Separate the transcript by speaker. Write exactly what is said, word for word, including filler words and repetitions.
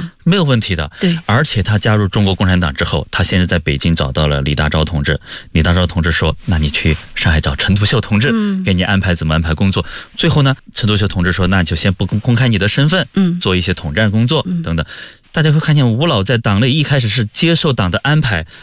Speaker 1: 嗯，没有问题的。对，而且他加入中国共产党之后，他先是在北京找到了李大钊同志，李大钊同志说，那你去上海找陈独秀同志，嗯，给你安排怎么安排工作。最后呢，陈独秀同志说，那就先不公开你的身份，嗯，做一些统战工作，嗯，等等。大家会看见吴老在党内一开始是接受党的安排，